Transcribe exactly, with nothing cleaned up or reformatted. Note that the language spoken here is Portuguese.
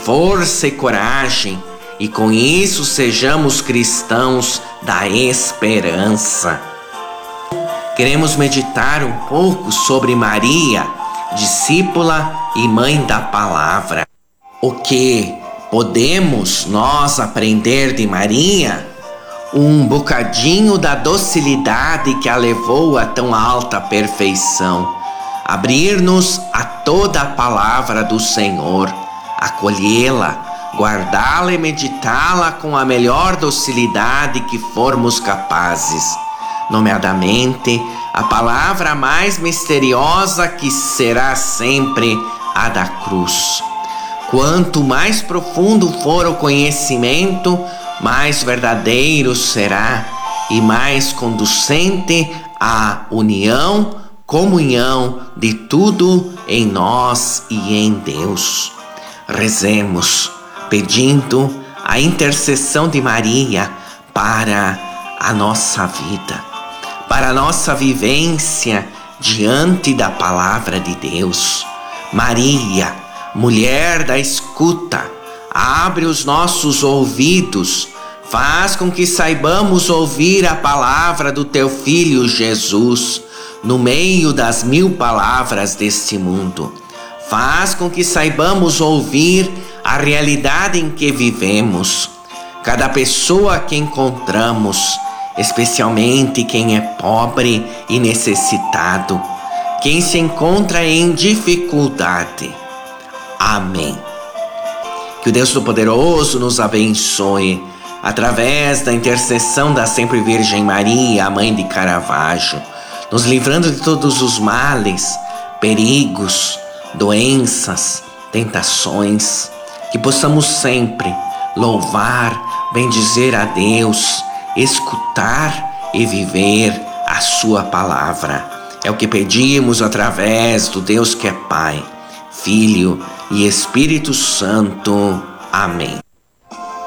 força e coragem, e com isso sejamos cristãos da esperança. Queremos meditar um pouco sobre Maria, discípula e mãe da palavra. O que podemos nós aprender de Maria? Um bocadinho da docilidade que a levou a tão alta perfeição. Abrir-nos a toda a palavra do Senhor, acolhê-la, guardá-la e meditá-la com a melhor docilidade que formos capazes. Nomeadamente, a palavra mais misteriosa que será sempre a da cruz. Quanto mais profundo for o conhecimento, mais verdadeiro será e mais conducente à união, comunhão de tudo em nós e em Deus. Rezemos, pedindo a intercessão de Maria para a nossa vida, para a nossa vivência diante da palavra de Deus. Maria, mulher da escuta, abre os nossos ouvidos, faz com que saibamos ouvir a palavra do teu Filho Jesus, no meio das mil palavras deste mundo. Faz com que saibamos ouvir a realidade em que vivemos. Cada pessoa que encontramos, especialmente quem é pobre e necessitado, quem se encontra em dificuldade. Amém. Que o Deus Todo-Poderoso nos abençoe, através da intercessão da Sempre Virgem Maria, a Mãe de Caravaggio, nos livrando de todos os males, perigos, doenças, tentações, que possamos sempre louvar, bendizer a Deus, escutar e viver a sua palavra. É o que pedimos através do Deus que é Pai, Filho e Espírito Santo. Amém.